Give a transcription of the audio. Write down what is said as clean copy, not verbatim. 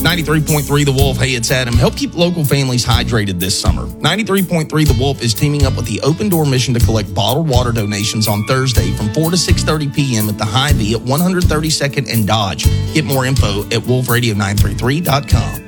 93.3 The Wolf. Hey, it's Adam. Help keep local families hydrated this summer. 93.3 The Wolf is teaming up with the Open Door Mission to collect bottled water donations on Thursday from 4 to 6:30 p.m. at the Hy-Vee at 132nd and Dodge. Get more info at wolfradio933.com.